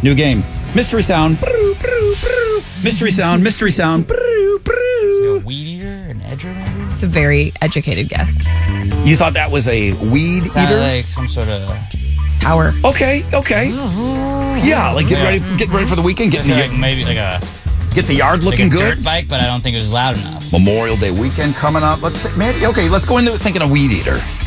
New game. Mystery sound. Mystery sound. Mystery sound. Is it a weed eater? An edger, maybe? It's a very educated guess. You thought that was a weed Sounded eater? like some sort of... Power. Okay. Yeah, like get ready for the weekend. Maybe like a... Get the yard looking like a good. dirt bike, but I don't think it was loud enough. Memorial Day weekend coming up. Let's go into thinking a weed eater.